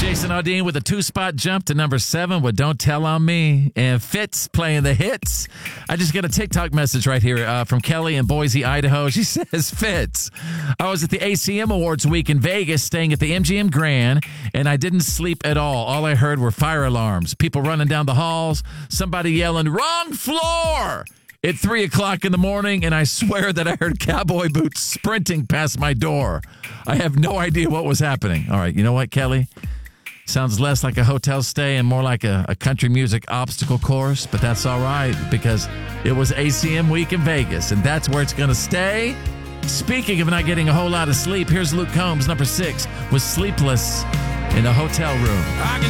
Jason Aldean with a 2-spot jump to number 7 with Don't Tell on Me. And Fitz playing the hits. I just got a TikTok message right here from Kelly in Boise, Idaho. She says, Fitz, I was at the ACM Awards week in Vegas staying at the MGM Grand, and I didn't sleep at all. All I heard were fire alarms, people running down the halls, somebody yelling, wrong floor! At 3 o'clock in the morning, and I swear that I heard cowboy boots sprinting past my door. I have no idea what was happening. All right, you know what, Kelly? Sounds less like a hotel stay and more like a country music obstacle course, but that's all right because it was ACM week in Vegas, and that's where it's going to stay. Speaking of not getting a whole lot of sleep, here's Luke Combs, number 6, with Sleepless in the Hotel Room. I can